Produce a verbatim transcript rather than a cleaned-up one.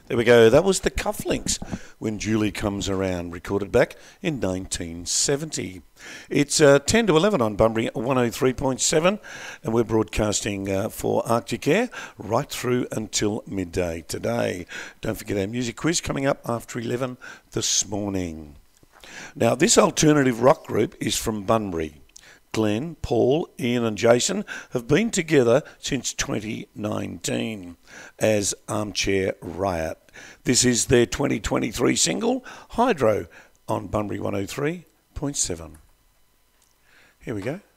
There we go. That was the Cufflinks, When Julie Comes Around, recorded back in nineteen seventy. It's uh, ten to eleven on Bunbury one oh three point seven, and we're broadcasting uh, for Arctic Air right through until midday today. Don't forget our music quiz coming up after eleven this morning. Now, this alternative rock group is from Bunbury. Glenn, Paul, Ian and Jason have been together since twenty nineteen as Armchair Riot. This is their twenty twenty-three single, Hydro, on Bunbury one oh three point seven. Here we go.